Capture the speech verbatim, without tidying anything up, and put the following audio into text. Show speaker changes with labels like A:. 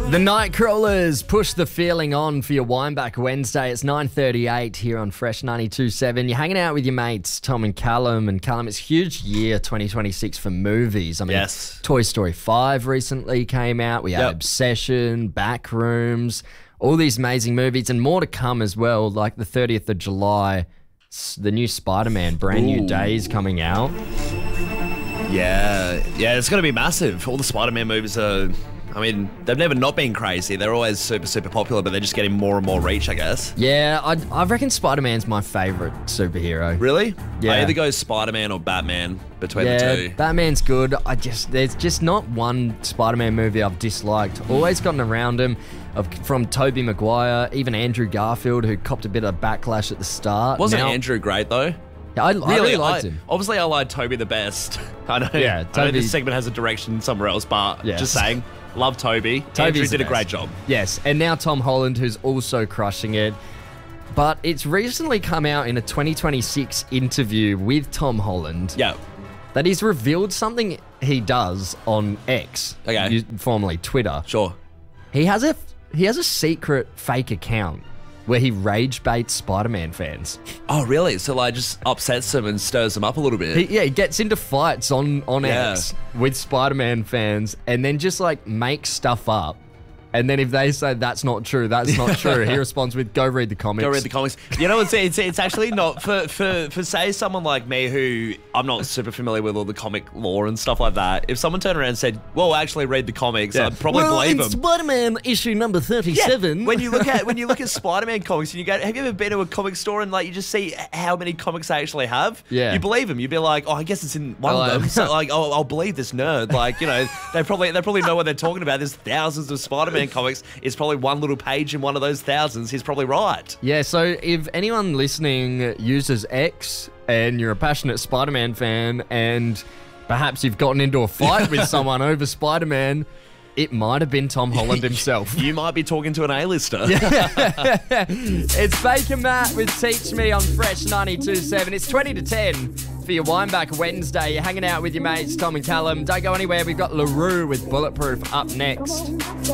A: The Nightcrawlers push the feeling on for your Wineback Wednesday. It's nine thirty-eight here on Fresh ninety-two point seven. You're hanging out with your mates, Tom and Callum. And Callum, it's a huge year, twenty twenty-six, for movies. I mean,
B: yes.
A: Toy Story five recently came out. We had
B: Yep.
A: Obsession, Backrooms, all these amazing movies, and more to come as well. Like the thirtieth of July, s- the new Spider-Man Brand New
B: Ooh.
A: Day is coming out.
B: Yeah, yeah, it's going to be massive. All the Spider-Man movies are, I mean, they've never not been crazy. They're always super, super popular, but they're just getting more and more reach, I guess.
A: Yeah, I, I reckon Spider-Man's my favourite superhero.
B: Really?
A: Yeah.
B: I either go Spider-Man or Batman between
A: Yeah,
B: the two.
A: Batman's good. I just there's just not one Spider-Man movie I've disliked. Always gotten around him. Of, from Tobey Maguire, even Andrew Garfield, who copped a bit of backlash at the start.
B: Wasn't
A: Now-
B: Andrew great, though?
A: Yeah, I, I really liked
B: I-
A: him.
B: Obviously, I like Toby the best. I know,
A: Yeah,
B: I know
A: Toby-
B: this segment has a direction somewhere else, but
A: Yes.
B: just saying, love Toby.
A: Toby's
B: Andrew
A: the
B: did a
A: best.
B: great job.
A: Yes, and now Tom Holland, who's also crushing it. But it's recently come out in a twenty twenty-six interview with Tom Holland
B: Yeah.
A: that he's revealed something he does on X,
B: Okay.
A: u- formerly Twitter.
B: Sure.
A: He has a he has a secret fake account where he rage baits Spider-Man fans.
B: Oh, really? So, like, just upsets them and stirs them up a little bit.
A: He, yeah, he gets into fights on, on
B: Yeah.
A: X with Spider-Man fans and then just like makes stuff up. And then if they say that's not true, that's not true, he responds with, go read the comics.
B: Go read the comics. You know, it's, it's it's actually not for for for say someone like me who I'm not super familiar with all the comic lore and stuff like that. If someone turned around and said, "Well, actually read the comics," I'd probably
A: well,
B: believe
A: in
B: them.
A: Spider-Man issue number thirty-seven.
B: When you look at when you look at Spider-Man comics and you go, have you ever been to a comic store and like you just see how many comics they actually have?
A: Yeah.
B: You believe them. You'd be like, oh, I guess it's in one
A: Oh,
B: of them.
A: I-
B: So like, oh, I'll believe this nerd. Like, you know, they probably they probably know what they're talking about. There's thousands of Spider-Man comics. It's probably one little page in one of those thousands. He's probably right.
A: Yeah, so if anyone listening uses X and you're a passionate Spider-Man fan and perhaps you've gotten into a fight with someone over Spider-Man, it might have been Tom Holland himself.
B: You might be talking to an A-lister.
A: It's Baker Matt with Teach Me on Fresh ninety-two point seven. It's twenty to ten for your Wineback Wednesday. You're hanging out with your mates, Tom and Callum. Don't go anywhere. We've got LaRue with Bulletproof up next.